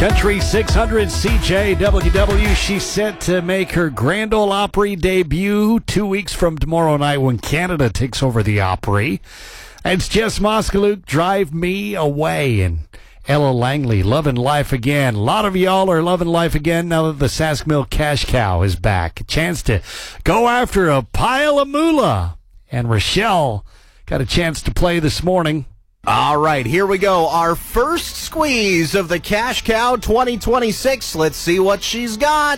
Country 600 CJWW. She's set to make her Grand Ole Opry debut 2 weeks from tomorrow night when Canada takes over the Opry. It's Jess Moskaluk, Drive Me Away, and Ella Langley, Lovin' Life Again. A lot of y'all are loving life again now that the Sask Milk Cash Cow is back. A chance to go after a pile of moolah. And Rochelle got a chance to play this morning. All right, here we go. Our first squeeze of the Cash Cow 2026. Let's see what she's got.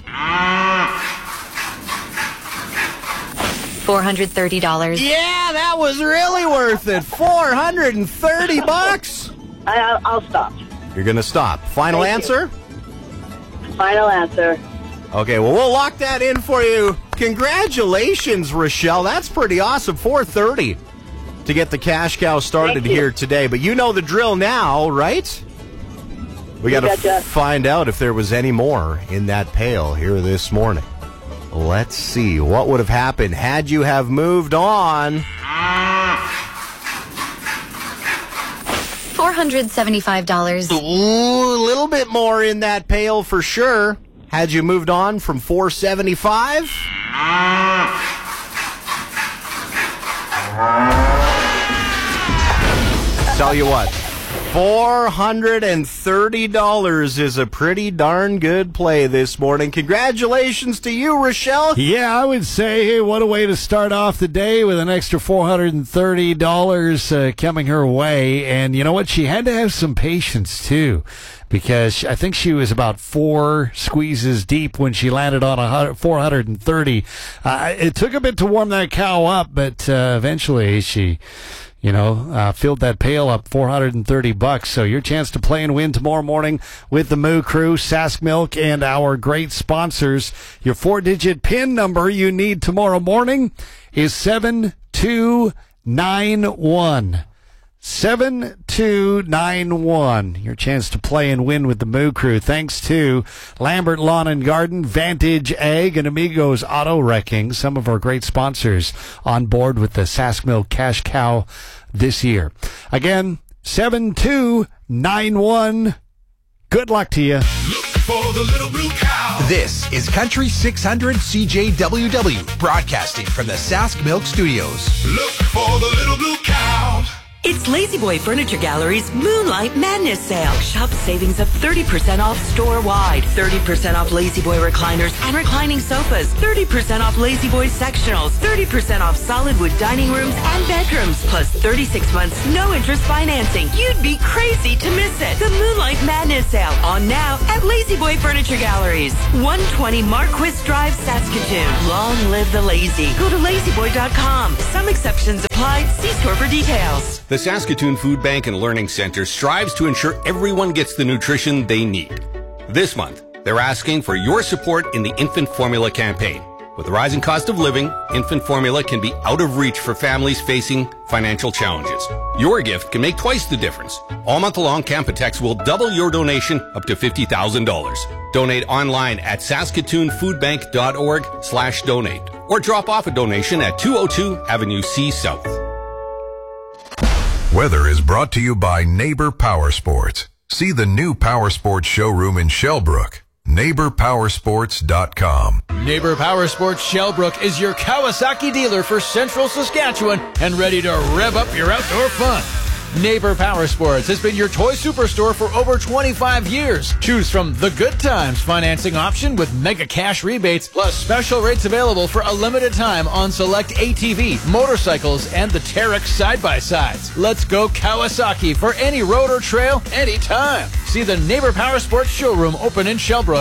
$430. Yeah, that was really worth it. $430. I'll stop. You're going to stop. Final Thank answer? Final answer. Okay, well, we'll lock that in for you. Congratulations, Rochelle. That's pretty awesome. $430 to get the Cash Cow started here today. But you know the drill now, right? We got to find out if there was any more in that pail here this morning. Let's see what would have happened had you have moved on. $475. Ooh, a little bit more in that pail for sure. Had you moved on from $475? Tell you what, $430 is a pretty darn good play this morning. Congratulations to you, Rochelle. Yeah, I would say, hey, what a way to start off the day with an extra $430 coming her way. And you know what? She had to have some patience, too, because I think she was about 4 squeezes deep when she landed on 430. It took a bit to warm that cow up, but eventually she filled that pail up, $430. So your chance to play and win tomorrow morning with the Moo Crew, Sask Milk, and our great sponsors. Your 4-digit PIN number you need tomorrow morning is 7291. 7291. Your chance to play and win with the Moo Crew. Thanks to Lambert Lawn and Garden, Vantage Egg, and Amigos Auto Wrecking. Some of our great sponsors on board with the Sask Milk Cash Cow this year. Again, 7291. Good luck to you. Look for the little blue cow. This is Country 600 CJWW, broadcasting from the Sask Milk Studios. Look for the little blue cow. It's Lazy Boy Furniture Gallery's Moonlight Madness Sale. Shop savings of 30% off store-wide, 30% off Lazy Boy recliners and reclining sofas, 30% off Lazy Boy sectionals, 30% off solid wood dining rooms and bedrooms, plus 36 months no-interest financing. You'd be crazy to miss it. The Moonlight Madness Sale, on now at Lazy Boy Furniture Galleries, 120 Marquis Drive, Saskatoon. Long live the lazy. Go to lazyboy.com. Some exceptions apply. See store for details. The Saskatoon Food Bank and Learning Center strives to ensure everyone gets the nutrition they need. This month, they're asking for your support in the infant formula campaign. With the rising cost of living, infant formula can be out of reach for families facing financial challenges. Your gift can make twice the difference. All month long, Campotex will double your donation up to $50,000. Donate online at saskatoonfoodbank.org/donate or drop off a donation at 202 Avenue C South. Weather is brought to you by Neighbor Power Sports. See the new Power Sports showroom in Shellbrook. NeighborPowersports.com. Neighbor Power Sports Shellbrook is your Kawasaki dealer for Central Saskatchewan and ready to rev up your outdoor fun. Neighbor Power Sports has been your toy superstore for over 25 years. Choose from the Good Times financing option with mega cash rebates, plus special rates available for a limited time on select ATV, motorcycles, and the Terex side-by-sides. Let's go Kawasaki for any road or trail, anytime. See the Neighbor Power Sports showroom open in Shellbrook,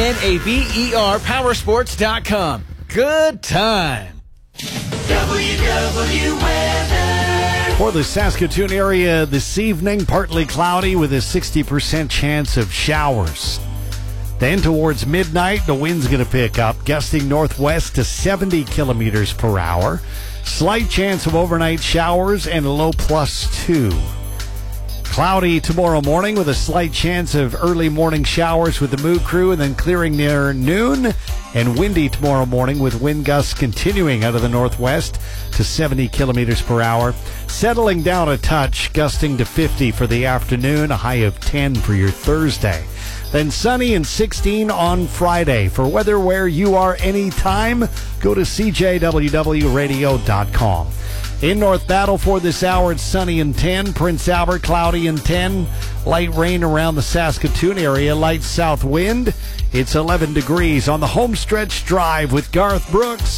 NABERPowersports.com. Good time. WW Weather. For the Saskatoon area this evening, partly cloudy with a 60% chance of showers. Then towards midnight, the wind's going to pick up, gusting northwest to 70 kilometers per hour. Slight chance of overnight showers and a low +2. Cloudy tomorrow morning with a slight chance of early morning showers with the Moo Crew and then clearing near noon. And windy tomorrow morning with wind gusts continuing out of the northwest to 70 kilometers per hour. Settling down a touch, gusting to 50 for the afternoon, a high of 10 for your Thursday. Then sunny and 16 on Friday. For weather where you are anytime, go to cjwwradio.com. In North Battleford this hour, it's sunny and 10. Prince Albert, cloudy and 10. Light rain around the Saskatoon area. Light south wind. It's 11 degrees on the Homestretch Drive with Garth Brooks.